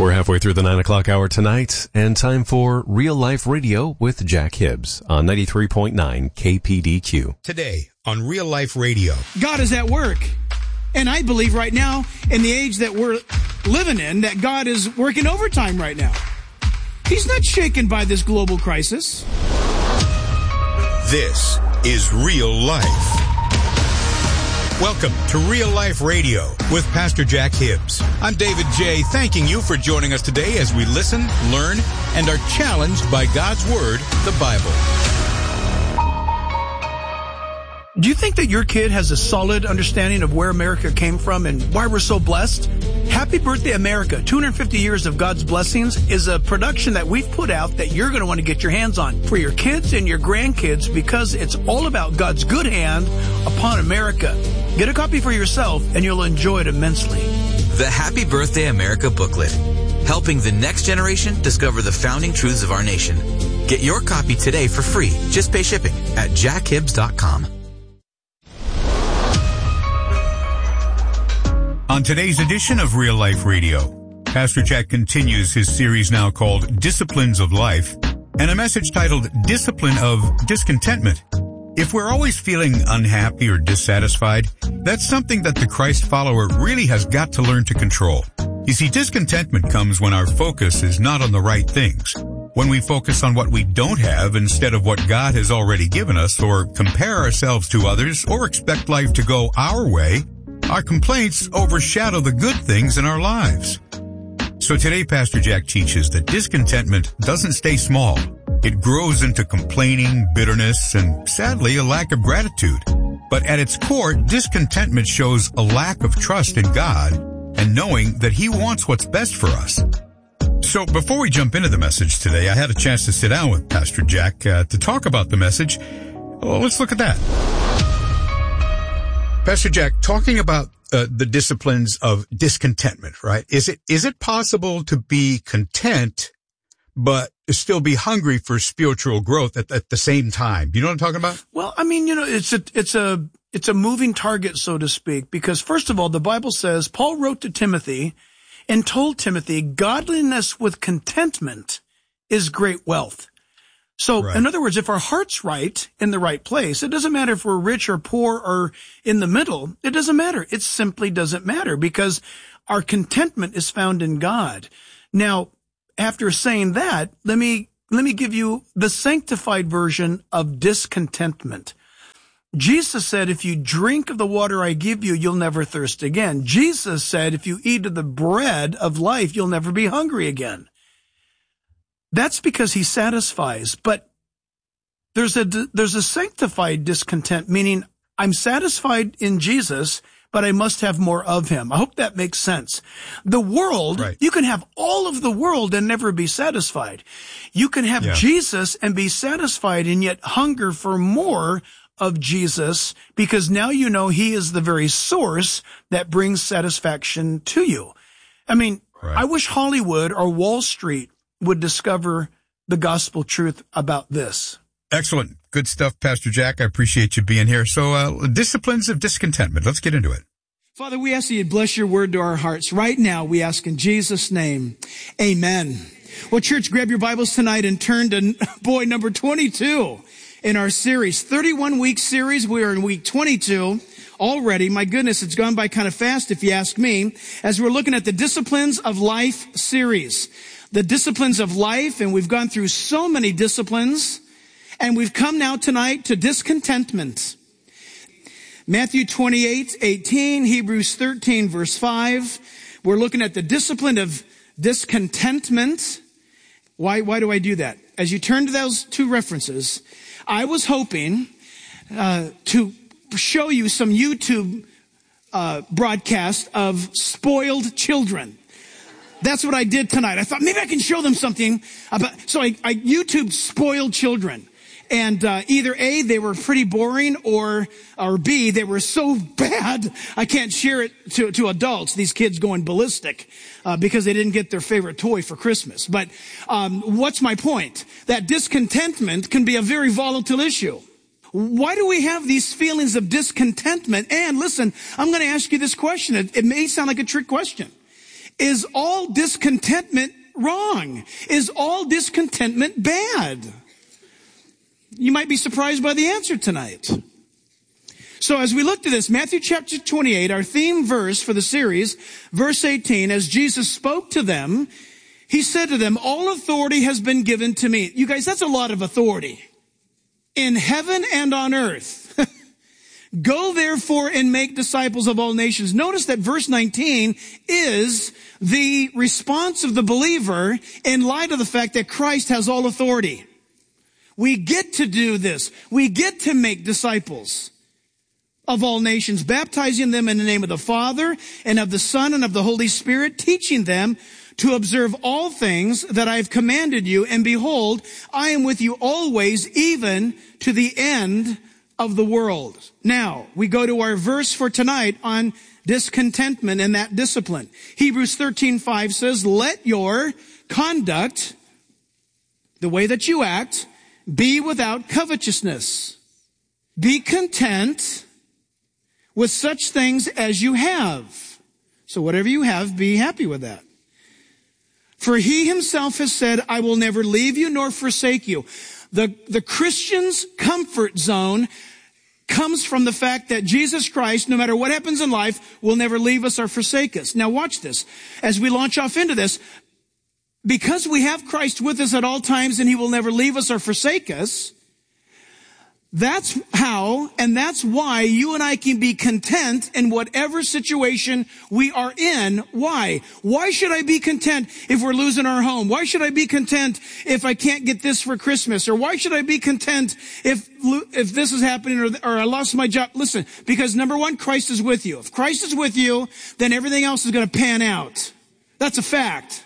We're halfway through the 9 o'clock hour tonight, and time for Real Life Radio with Jack Hibbs on 93.9 KPDQ. Today on Real Life Radio. God is at work. And I believe right now, in the age that we're living in, that God is working overtime right now. He's not shaken by this global crisis. This is Real Life. Welcome to Real Life Radio with Pastor Jack Hibbs. I'm David J. Thanking you for joining us today as we listen, learn, and are challenged by God's Word, the Bible. Do you think that your kid has a solid understanding of where America came from and why we're so blessed? Happy Birthday America, 250 Years of God's Blessings is a production that we've put out that you're going to want to get your hands on for your kids and your grandkids because it's all about God's good hand upon America. Get a copy for yourself and you'll enjoy it immensely. The Happy Birthday America booklet, helping the next generation discover the founding truths of our nation. Get your copy today for free. Just pay shipping at jackhibbs.com. On today's edition of Real Life Radio, Pastor Jack continues his series now called Disciplines of Life, and a message titled Discipline of Discontentment. If we're always feeling unhappy or dissatisfied, that's something that the Christ follower really has got to learn to control. You see, discontentment comes when our focus is not on the right things. When we focus on what we don't have instead of what God has already given us, or compare ourselves to others, or expect life to go our way, our complaints overshadow the good things in our lives. So today, Pastor Jack teaches that discontentment doesn't stay small. It grows into complaining, bitterness, and sadly, a lack of gratitude. But at its core, discontentment shows a lack of trust in God and knowing that He wants what's best for us. So before we jump into the message today, I had a chance to sit down with Pastor Jack to talk about the message. Well, let's look at that. Pastor Jack, talking about the disciplines of discontentment, right? Is it possible to be content but still be hungry for spiritual growth at the same time? Do you know what I'm talking about? Well, I mean, it's a moving target, so to speak, because first of all, the Bible says Paul wrote to Timothy and told Timothy, godliness with contentment is great wealth. So, In other words, if our heart's right, in the right place, it doesn't matter if we're rich or poor or in the middle. It doesn't matter. It simply doesn't matter because our contentment is found in God. Now, after saying that, let me give you the sanctified version of discontentment. Jesus said, if you drink of the water I give you, you'll never thirst again. Jesus said, if you eat of the bread of life, you'll never be hungry again. That's because He satisfies, but there's a sanctified discontent, meaning I'm satisfied in Jesus, but I must have more of Him. I hope that makes sense. The world, right. You can have all of the world and never be satisfied. You can have Jesus and be satisfied and yet hunger for more of Jesus because now you know He is the very source that brings satisfaction to you. I mean, right. I wish Hollywood or Wall Street would discover the gospel truth about this. Excellent. Good stuff, Pastor Jack. I appreciate you being here. So, disciplines of discontentment. Let's get into it. Father, we ask that you bless your word to our hearts. Right now, we ask in Jesus' name, amen. Well, church, grab your Bibles tonight and turn to, number 22 in our series. 31-week series. We are in week 22 already. My goodness, it's gone by kind of fast, if you ask me, as we're looking at the Disciplines of Life series. The disciplines of life, and we've gone through so many disciplines, and we've come now tonight to discontentment. Matthew 28:18, Hebrews 13, verse 5. We're looking at the discipline of discontentment. Why do I do that? As you turn to those two references, I was hoping to show you some YouTube broadcast of spoiled children. That's what I did tonight. I thought maybe I can show them something about, so I YouTubed spoiled children. And either A, they were pretty boring, or B, they were so bad I can't share it to adults, these kids going ballistic because they didn't get their favorite toy for Christmas. But what's my point? That discontentment can be a very volatile issue. Why do we have these feelings of discontentment? And listen, I'm going to ask you this question. It may sound like a trick question. Is all discontentment wrong? Is all discontentment bad? You might be surprised by the answer tonight. So as we look to this, Matthew chapter 28, our theme verse for the series, verse 18, as Jesus spoke to them, he said to them, all authority has been given to me. You guys, that's a lot of authority. In heaven and on earth. Go therefore and make disciples of all nations. Notice that verse 19 is the response of the believer in light of the fact that Christ has all authority. We get to do this. We get to make disciples of all nations, baptizing them in the name of the Father and of the Son and of the Holy Spirit, teaching them to observe all things that I have commanded you. And behold, I am with you always, even to the end of the world. Now, we go to our verse for tonight on discontentment and that discipline. Hebrews 13:5 says, let your conduct, the way that you act, be without covetousness. Be content with such things as you have. So whatever you have, be happy with that. For he himself has said, I will never leave you nor forsake you. The Christian's comfort zone comes from the fact that Jesus Christ, no matter what happens in life, will never leave us or forsake us. Now watch this. As we launch off into this, because we have Christ with us at all times and he will never leave us or forsake us, that's how and that's why you and I can be content in whatever situation we are in. Why? Why should I be content if we're losing our home? Why should I be content if I can't get this for Christmas? Or why should I be content if this is happening or I lost my job? Listen, because number one, Christ is with you. If Christ is with you, then everything else is going to pan out. That's a fact.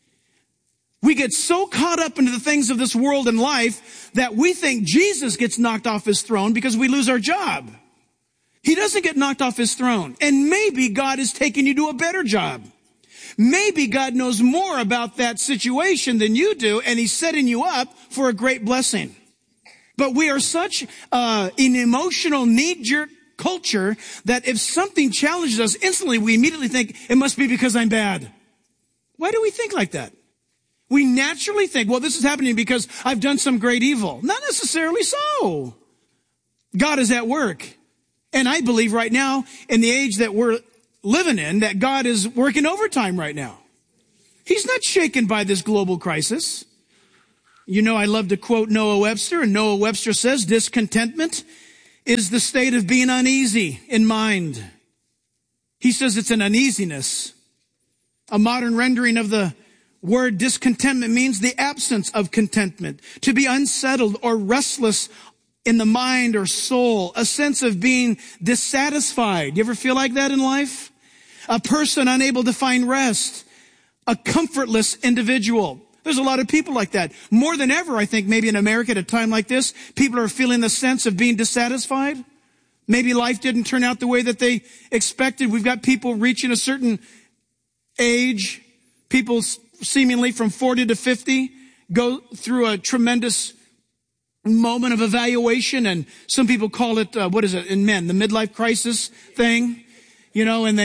We get so caught up into the things of this world and life that we think Jesus gets knocked off his throne because we lose our job. He doesn't get knocked off his throne. And maybe God is taking you to a better job. Maybe God knows more about that situation than you do, and he's setting you up for a great blessing. But we are such an emotional knee-jerk culture that if something challenges us, instantly we immediately think, it must be because I'm bad. Why do we think like that? We naturally think, well, this is happening because I've done some great evil. Not necessarily so. God is at work. And I believe right now, in the age that we're living in, that God is working overtime right now. He's not shaken by this global crisis. You know, I love to quote Noah Webster, and Noah Webster says, discontentment is the state of being uneasy in mind. He says it's an uneasiness. A modern rendering of the word discontentment means the absence of contentment, to be unsettled or restless in the mind or soul, a sense of being dissatisfied. You ever feel like that in life? A person unable to find rest, a comfortless individual. There's a lot of people like that. More than ever, I think, maybe in America at a time like this, people are feeling the sense of being dissatisfied. Maybe life didn't turn out the way that they expected. We've got people reaching a certain age, people seemingly from 40 to 50 go through a tremendous moment of evaluation, and some people call it, what is it in men, the midlife crisis thing, you know, and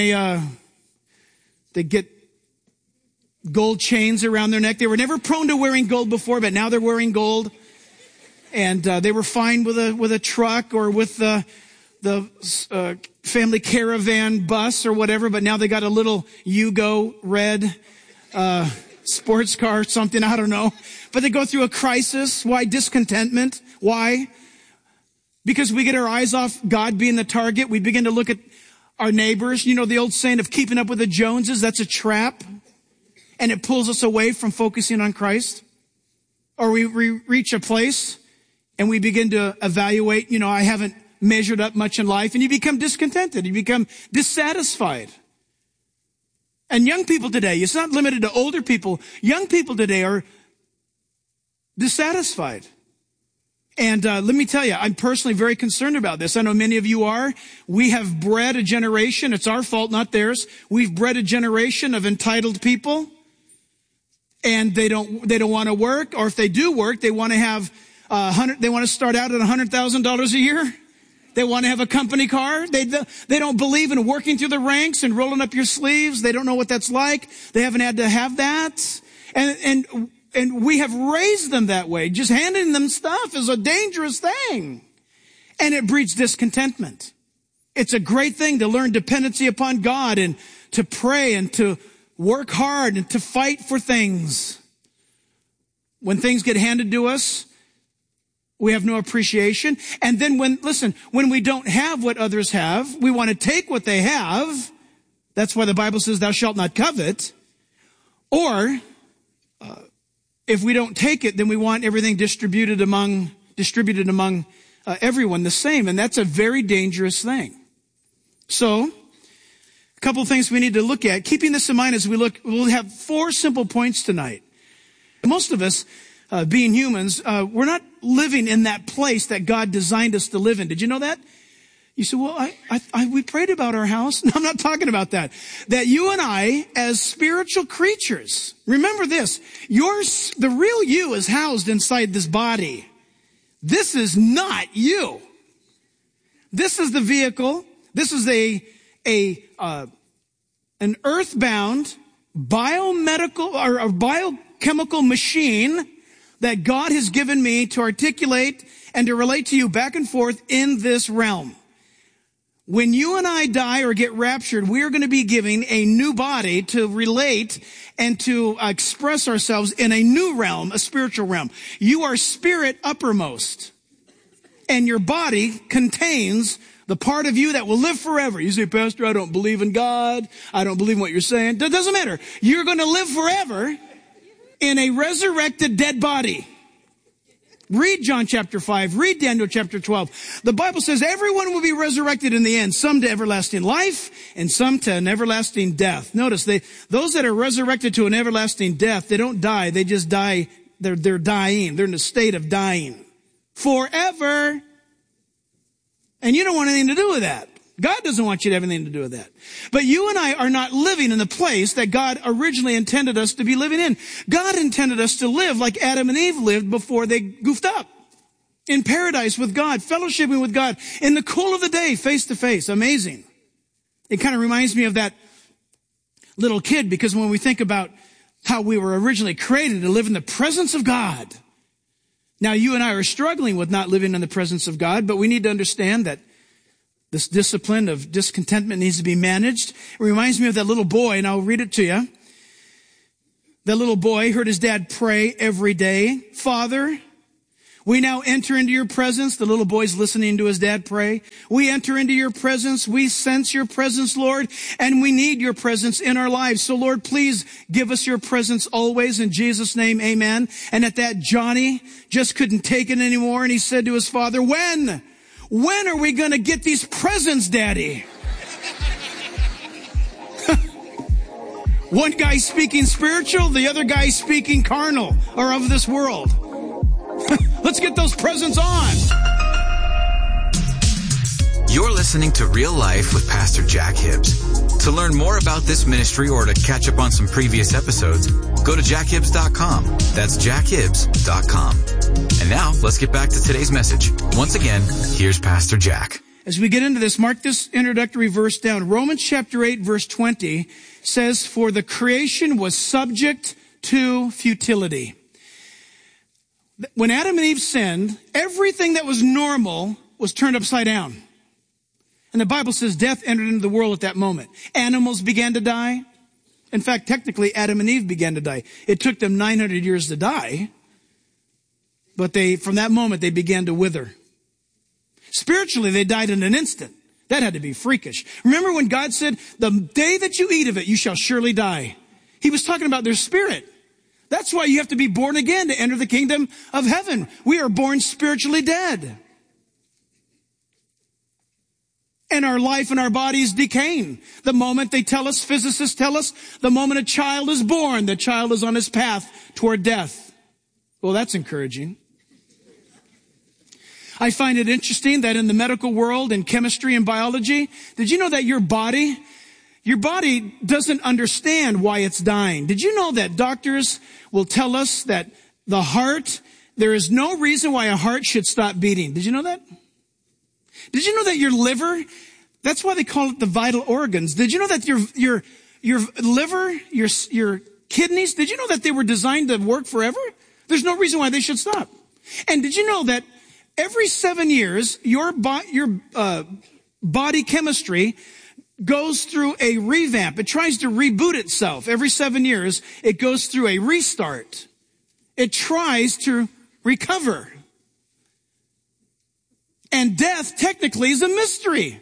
they get gold chains around their neck. They were never prone to wearing gold before, but now they're wearing gold. And they were fine with a truck or with the family caravan bus or whatever, but now they got a little Yugo red sports car or something, I don't know. But they go through a crisis. Why? Discontentment. Why? Because we get our eyes off God being the target. We begin to look at our neighbors. You know the old saying of keeping up with the Joneses? That's a trap. And it pulls us away from focusing on Christ. Or we reach a place and we begin to evaluate, you know, I haven't measured up much in life, and you become discontented. You become dissatisfied. And young people today, it's not limited to older people. Young people today are dissatisfied. And let me tell you, I'm personally very concerned about this. I know many of you are. We have bred a generation. It's our fault, not theirs. We've bred a generation of entitled people, and they don't want to work, or if they do work, they want to have they want to start out at $100,000 a year. They want to have a company car. They don't believe in working through the ranks and rolling up your sleeves. They don't know what that's like. They haven't had to have that. And we have raised them that way. Just handing them stuff is a dangerous thing. And it breeds discontentment. It's a great thing to learn dependency upon God and to pray and to work hard and to fight for things. When things get handed to us, we have no appreciation. And then when we don't have what others have, we want to take what they have. That's why the Bible says, thou shalt not covet. Or, if we don't take it, then we want everything distributed among everyone the same. And that's a very dangerous thing. So, a couple of things we need to look at. Keeping this in mind as we look, we'll have 4 simple points tonight. Most of us, being humans, we're not living in that place that God designed us to live in. Did you know that? You say, well, we prayed about our house. No, I'm not talking about that. That you and I, as spiritual creatures, remember this, the real you is housed inside this body. This is not you. This is the vehicle. This is an earthbound biomedical or a biochemical machine that God has given me to articulate and to relate to you back and forth in this realm. When you and I die or get raptured, we are going to be giving a new body to relate and to express ourselves in a new realm, a spiritual realm. You are spirit uppermost, and your body contains the part of you that will live forever. You say, Pastor, I don't believe in God. I don't believe in what you're saying. That doesn't matter. You're going to live forever in a resurrected dead body. Read John chapter 5. Read Daniel chapter 12. The Bible says everyone will be resurrected in the end, some to everlasting life and some to an everlasting death. Notice, those that are resurrected to an everlasting death, they don't die. They just die. They're dying. They're in a state of dying forever. And you don't want anything to do with that. God doesn't want you to have anything to do with that. But you and I are not living in the place that God originally intended us to be living in. God intended us to live like Adam and Eve lived before they goofed up. In paradise with God, fellowshipping with God, in the cool of the day, face to face. Amazing. It kind of reminds me of that little kid, because when we think about how we were originally created to live in the presence of God. Now, you and I are struggling with not living in the presence of God, but we need to understand that this discipline of discontentment needs to be managed. It reminds me of that little boy, and I'll read it to you. That little boy heard his dad pray every day. Father, we now enter into your presence. The little boy's listening to his dad pray. We enter into your presence. We sense your presence, Lord, and we need your presence in our lives. So, Lord, please give us your presence always. In Jesus' name, amen. And at that, Johnny just couldn't take it anymore, and he said to his father, When are we going to get these presents, Daddy? One guy speaking spiritual, the other guy speaking carnal or of this world. Let's get those presents on. You're listening to Real Life with Pastor Jack Hibbs. To learn more about this ministry or to catch up on some previous episodes, go to jackhibbs.com. That's jackhibbs.com. And now, let's get back to today's message. Once again, here's Pastor Jack. As we get into this, mark this introductory verse down. Romans chapter 8, verse 20 says, for the creation was subject to futility. When Adam and Eve sinned, everything that was normal was turned upside down. And the Bible says death entered into the world at that moment. Animals began to die. In fact, technically, Adam and Eve began to die. It took them 900 years to die. But from that moment, they began to wither. Spiritually, they died in an instant. That had to be freakish. Remember when God said, the day that you eat of it, you shall surely die. He was talking about their spirit. That's why you have to be born again to enter the kingdom of heaven. We are born spiritually dead. And our life and our body is decaying. The moment physicists tell us, the moment a child is born, the child is on his path toward death. Well, that's encouraging. I find it interesting that in the medical world, in chemistry and biology, did you know that your body doesn't understand why it's dying? Did you know that doctors will tell us that the heart, there is no reason why a heart should stop beating? Did you know that? Did you know that your liver, that's why they call it the vital organs. Did you know that your liver, your kidneys, did you know that they were designed to work forever? There's no reason why they should stop. And did you know that every 7 years, your body chemistry goes through a revamp. It tries to reboot itself. Every 7 years, it goes through a restart. It tries to recover. And death technically is a mystery.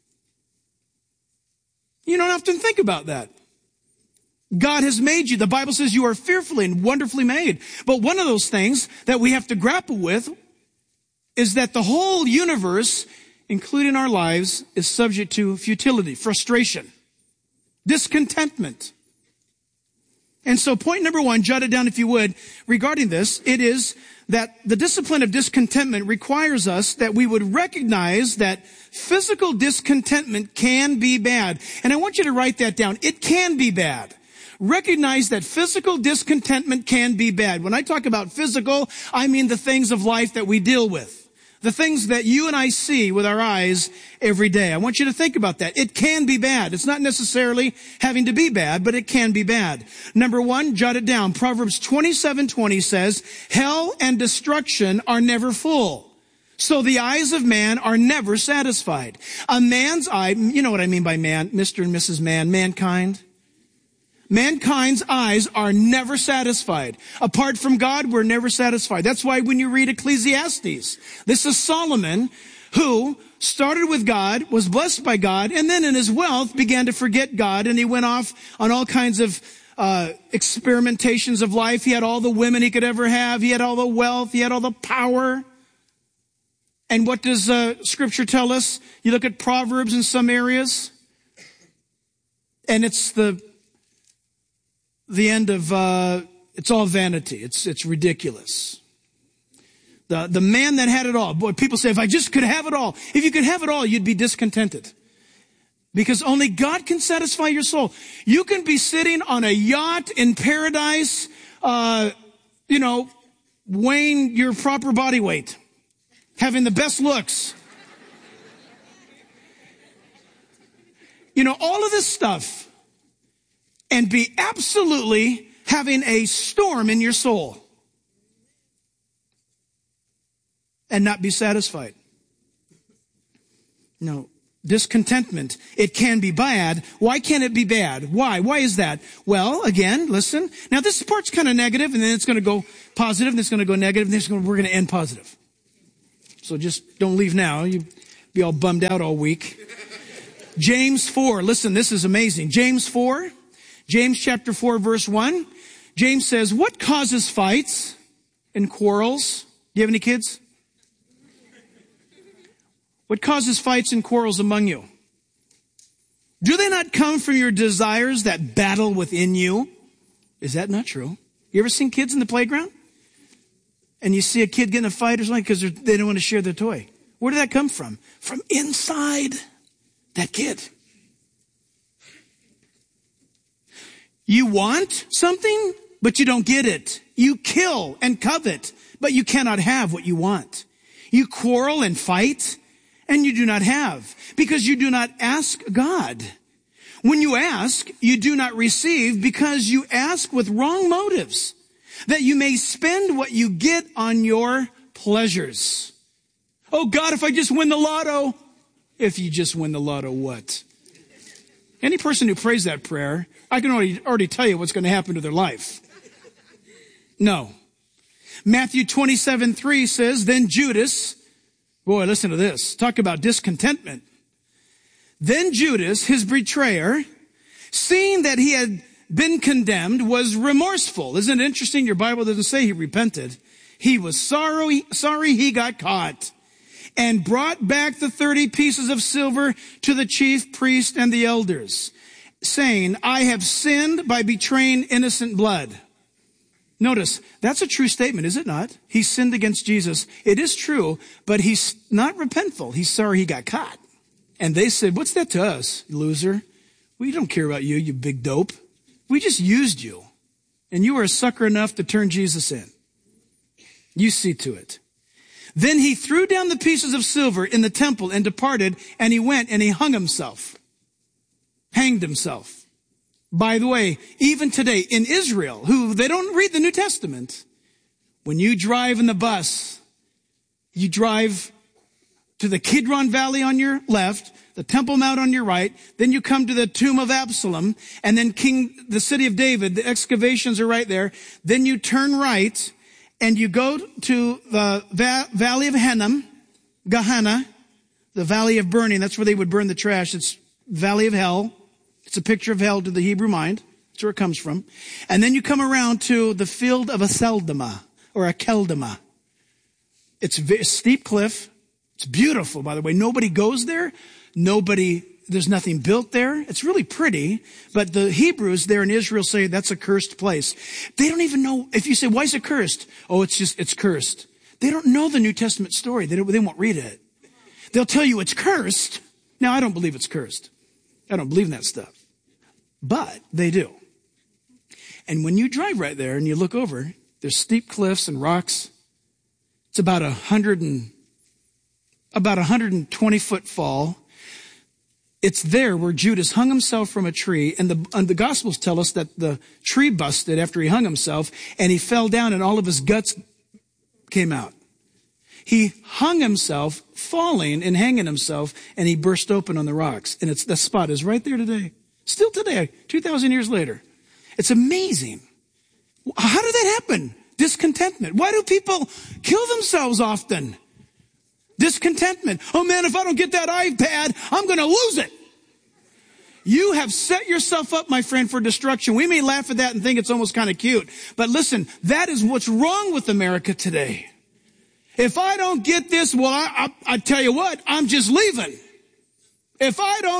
You don't often think about that. God has made you. The Bible says you are fearfully and wonderfully made. But one of those things that we have to grapple with is that the whole universe, including our lives, is subject to futility, frustration, discontentment. And so point number 1, jot it down if you would, regarding this, it is that the discipline of discontentment requires us that we would recognize that physical discontentment can be bad. And I want you to write that down. It can be bad. Recognize that physical discontentment can be bad. When I talk about physical, I mean the things of life that we deal with. The things that you and I see with our eyes every day. I want you to think about that. It can be bad. It's not necessarily having to be bad, but it can be bad. Number 1, jot it down. Proverbs 27:20 says, hell and destruction are never full. So the eyes of man are never satisfied. A man's eye, you know what I mean by man, Mr. and Mrs. Man, mankind. Mankind's eyes are never satisfied. Apart from God, we're never satisfied. That's why when you read Ecclesiastes, this is Solomon who started with God, was blessed by God, and then in his wealth began to forget God, and he went off on all kinds of experimentations of life. He had all the women he could ever have. He had all the wealth. He had all the power. And what does Scripture tell us? You look at Proverbs in some areas, and it's the end of, it's all vanity. It's ridiculous. The man that had it all. Boy, people say, if I just could have it all. If you could have it all, you'd be discontented. Because only God can satisfy your soul. You can be sitting on a yacht in paradise, weighing your proper body weight. Having the best looks. All of this stuff. And be absolutely having a storm in your soul. And not be satisfied. No. Discontentment. It can be bad. Why can it be bad? Why? Why is that? Well, again, listen. Now this part's kind of negative, and then it's going to go positive, and it's going to go negative, and then we're going to end positive. So just don't leave now. You'll be all bummed out all week. James 4. Listen, this is amazing. James chapter 4, verse 1. James says, what causes fights and quarrels? Do you have any kids? What causes fights and quarrels among you? Do they not come from your desires that battle within you? Is that not true? You ever seen kids in the playground? And you see a kid getting a fight or something because they don't want to share their toy. Where did that come from? From inside that kid. You want something, but you don't get it. You kill and covet, but you cannot have what you want. You quarrel and fight, and you do not have, because you do not ask God. When you ask, you do not receive, because you ask with wrong motives, that you may spend what you get on your pleasures. Oh God, if I just win the lotto. If you just win the lotto, what? Any person who prays that prayer, I can already tell you what's going to happen to their life. No. Matthew 27:3 says, then Judas, boy, listen to this. Talk about discontentment. Then Judas, his betrayer, seeing that he had been condemned, was remorseful. Isn't it interesting? Your Bible doesn't say he repented. He was sorry he got caught. And brought back the 30 pieces of silver to the chief priest and the elders, saying, I have sinned by betraying innocent blood. Notice, that's a true statement, is it not? He sinned against Jesus. It is true, but he's not repentful. He's sorry he got caught. And they said, what's that to us, loser? We don't care about you, you big dope. We just used you. And you were a sucker enough to turn Jesus in. You see to it. Then he threw down the pieces of silver in the temple and departed, and he went and he hanged himself. By the way, even today in Israel, who they don't read the New Testament, when you drive in the bus, you drive to the Kidron Valley on your left, the Temple Mount on your right, then you come to the tomb of Absalom, and then the city of David, the excavations are right there. Then you turn right, and you go to the Valley of Hinnom, Gehenna, the Valley of Burning. That's where they would burn the trash. It's Valley of Hell. It's a picture of hell to the Hebrew mind. That's where it comes from. And then you come around to the field of Aceldama, or Akeldama. It's a steep cliff. It's beautiful, by the way. Nobody goes there. There's nothing built there. It's really pretty. But the Hebrews there in Israel say that's a cursed place. They don't even know, if you say, why is it cursed? Oh, it's cursed. They don't know the New Testament story. They won't read it. They'll tell you it's cursed. Now, I don't believe it's cursed. I don't believe in that stuff. But they do. And when you drive right there and you look over, there's steep cliffs and rocks. It's about 120-foot fall. It's there where Judas hung himself from a tree, and the Gospels tell us that the tree busted after he hung himself, and he fell down and all of his guts came out. He hung himself, falling and hanging himself, and he burst open on the rocks. And the spot is right there today. Still today, 2,000 years later. It's amazing. How did that happen? Discontentment. Why do people kill themselves often? Discontentment. Oh man, if I don't get that iPad, I'm going to lose it. You have set yourself up, my friend, for destruction. We may laugh at that and think it's almost kind of cute. But listen, that is what's wrong with America today. If I don't get this, well, I tell you what, I'm just leaving. If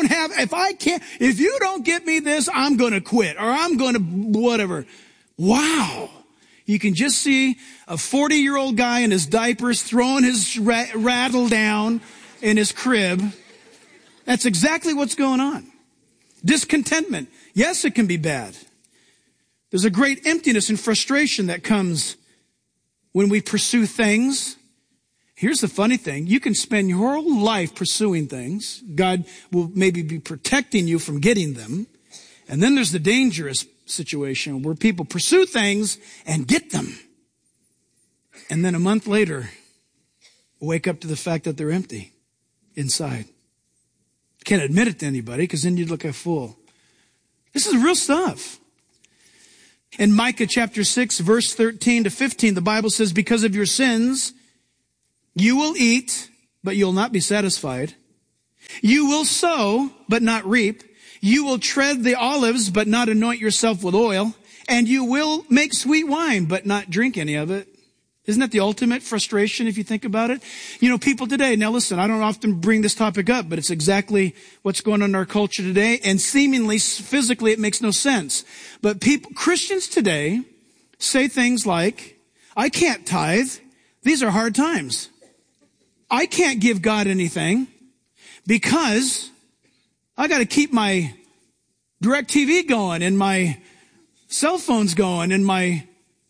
you don't get me this, I'm going to quit, or I'm going to whatever. Wow. You can just see a 40-year-old guy in his diapers throwing his rattle down in his crib. That's exactly what's going on. Discontentment. Yes, it can be bad. There's a great emptiness and frustration that comes when we pursue things. Here's the funny thing. You can spend your whole life pursuing things. God will maybe be protecting you from getting them. And then there's the dangerous situation where people pursue things and get them. And then a month later, wake up to the fact that they're empty inside. Can't admit it to anybody because then you'd look a fool. This is real stuff. In Micah chapter 6, verse 13 to 15, the Bible says, because of your sins, you will eat, but you'll not be satisfied. You will sow, but not reap. You will tread the olives, but not anoint yourself with oil. And you will make sweet wine, but not drink any of it. Isn't that the ultimate frustration if you think about it? You know, people today, now listen, I don't often bring this topic up, but it's exactly what's going on in our culture today. And seemingly, physically, it makes no sense. But Christians today say things like, I can't tithe. These are hard times. I can't give God anything because I got to keep my DirecTV going and my cell phones going and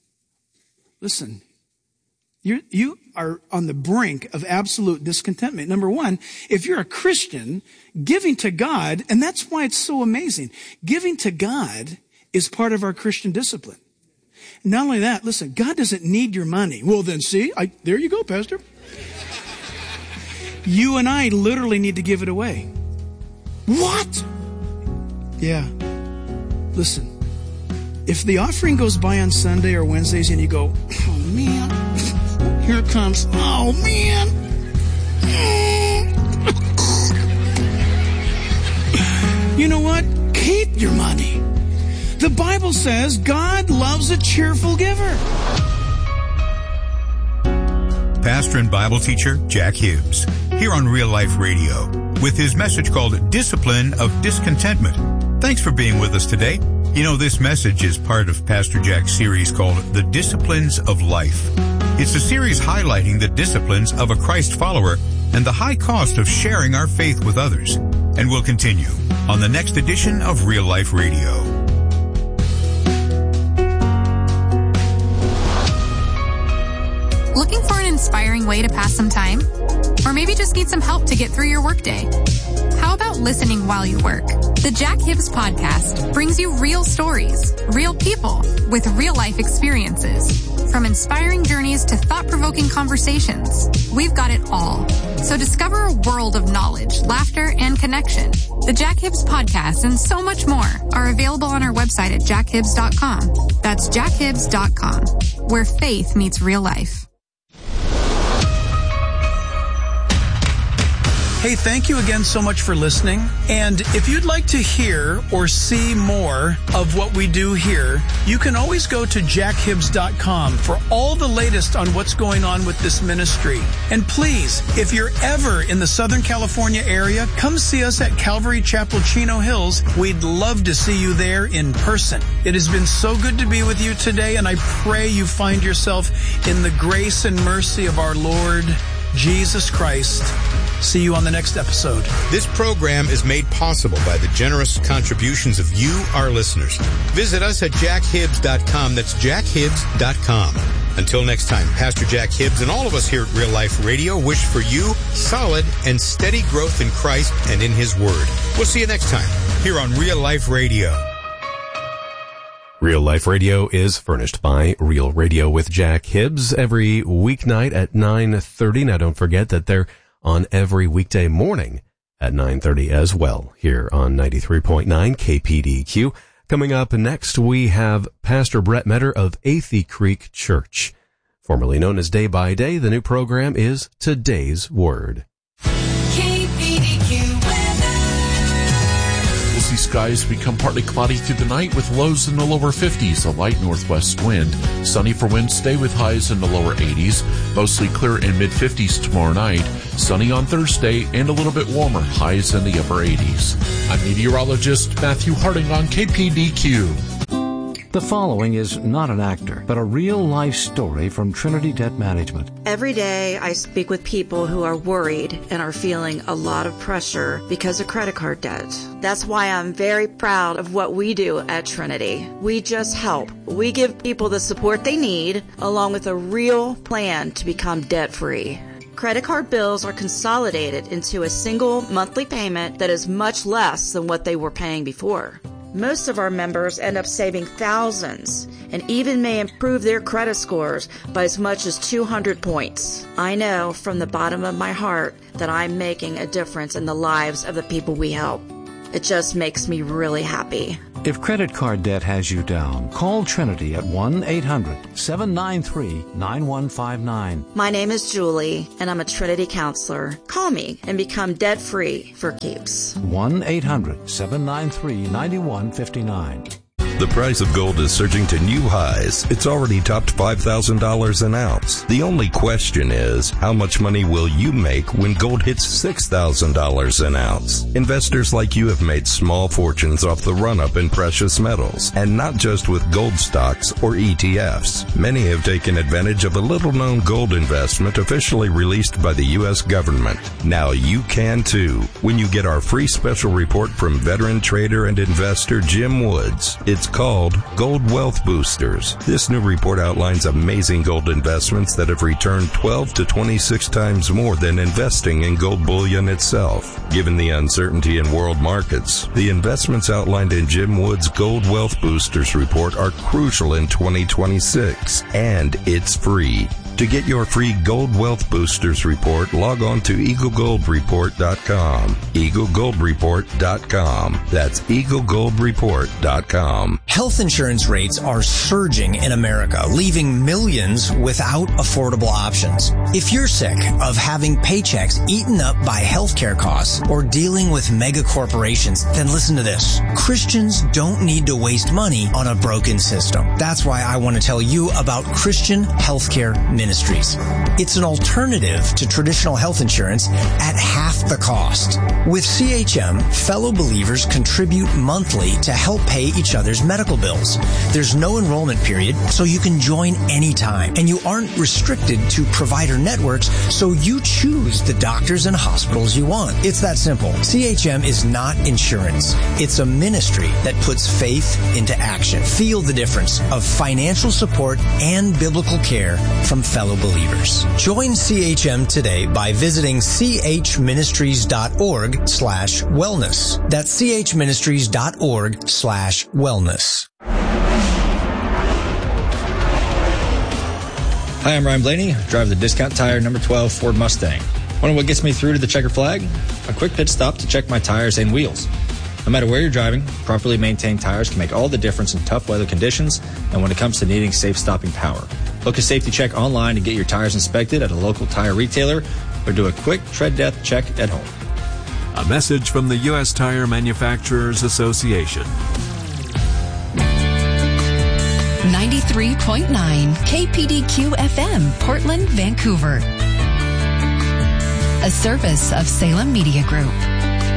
listen, you are on the brink of absolute discontentment. Number one, if you're a Christian, giving to God, and that's why it's so amazing, giving to God is part of our Christian discipline. Not only that, listen, God doesn't need your money. Well then, see, there you go, Pastor. You and I literally need to give it away. What? Yeah. Listen, if the offering goes by on Sunday or Wednesdays and you go, oh man, here it comes. Oh man. You know what? Keep your money. The Bible says God loves a cheerful giver. Pastor and Bible teacher Jack Hibbs, here on Real Life Radio, with his message called Discipline of Discontentment. Thanks for being with us today. You know, this message is part of Pastor Jack's series called The Disciplines of Life. It's a series highlighting the disciplines of a Christ follower and the high cost of sharing our faith with others. And we'll continue on the next edition of Real Life Radio. Looking for an inspiring way to pass some time? Or maybe just need some help to get through your workday? How about listening while you work? The Jack Hibbs Podcast brings you real stories, real people with real-life experiences. From inspiring journeys to thought-provoking conversations, we've got it all. So discover a world of knowledge, laughter, and connection. The Jack Hibbs Podcast and so much more are available on our website at jackhibbs.com. That's jackhibbs.com, where faith meets real life. Hey, thank you again so much for listening. And if you'd like to hear or see more of what we do here, you can always go to jackhibbs.com for all the latest on what's going on with this ministry. And please, if you're ever in the Southern California area, come see us at Calvary Chapel, Chino Hills. We'd love to see you there in person. It has been so good to be with you today, and I pray you find yourself in the grace and mercy of our Lord Jesus Christ. See you on the next episode. This program is made possible by the generous contributions of you, our listeners. Visit us at jackhibbs.com. That's jackhibbs.com. Until next time, Pastor Jack Hibbs and all of us here at Real Life Radio wish for you solid and steady growth in Christ and in His Word. We'll see you next time here on Real Life Radio. Real Life Radio is furnished by Real Radio with Jack Hibbs every weeknight at 9:30. Now don't forget that they're on every weekday morning at 9:30 as well here on 93.9 KPDQ. Coming up next, we have Pastor Brett Metter of Athey Creek Church. Formerly known as Day by Day, the new program is Today's Word. See skies become partly cloudy through the night with lows in the lower 50s, a light northwest wind. Sunny for Wednesday with highs in the lower 80s. Mostly clear in mid-50s tomorrow night. Sunny on Thursday and a little bit warmer, highs in the upper 80s. I'm meteorologist Matthew Harding on KPDQ. The following is not an actor, but a real-life story from Trinity Debt Management. Every day I speak with people who are worried and are feeling a lot of pressure because of credit card debt. That's why I'm very proud of what we do at Trinity. We just help. We give people the support they need, along with a real plan to become debt-free. Credit card bills are consolidated into a single monthly payment that is much less than what they were paying before. Most of our members end up saving thousands and even may improve their credit scores by as much as 200 points. I know from the bottom of my heart that I'm making a difference in the lives of the people we help. It just makes me really happy. If credit card debt has you down, call Trinity at 1-800-793-9159. My name is Julie, and I'm a Trinity counselor. Call me and become debt-free for keeps. 1-800-793-9159. The price of gold is surging to new highs. It's already topped $5,000 an ounce. The only question is, how much money will you make when gold hits $6,000 an ounce? Investors like you have made small fortunes off the run-up in precious metals, and not just with gold stocks or ETFs. Many have taken advantage of a little-known gold investment officially released by the U.S. government. Now you can too, when you get our free special report from veteran trader and investor Jim Woods. It's called Gold Wealth Boosters. This new report outlines amazing gold investments that have returned 12 to 26 times more than investing in gold bullion itself. Given the uncertainty in world markets, the investments outlined in Jim Wood's Gold Wealth Boosters report are crucial in 2026, and it's free. To get your free Gold Wealth Boosters report, log on to EagleGoldReport.com. EagleGoldReport.com. That's EagleGoldReport.com. Health insurance rates are surging in America, leaving millions without affordable options. If you're sick of having paychecks eaten up by healthcare costs or dealing with mega corporations, then listen to this. Christians don't need to waste money on a broken system. That's why I want to tell you about Christian Healthcare Ministries. It's an alternative to traditional health insurance at half the cost. With CHM, fellow believers contribute monthly to help pay each other's medical bills. There's no enrollment period, so you can join anytime. And you aren't restricted to provider networks, so you choose the doctors and hospitals you want. It's that simple. CHM is not insurance. It's a ministry that puts faith into action. Feel the difference of financial support and biblical care from fellow believers. Join CHM today by visiting chministries.org/wellness. That's chministries.org/wellness. Hi, I'm Ryan Blaney, driver of the Discount Tire number 12 Ford Mustang. Wonder what gets me through to the checker flag? A quick pit stop to check my tires and wheels. No matter where you're driving, properly maintained tires can make all the difference in tough weather conditions and when it comes to needing safe stopping power. Book a safety check online to get your tires inspected at a local tire retailer or do a quick tread depth check at home. A message from the U.S. Tire Manufacturers Association. 93.9 KPDQ FM, Portland, Vancouver. A service of Salem Media Group.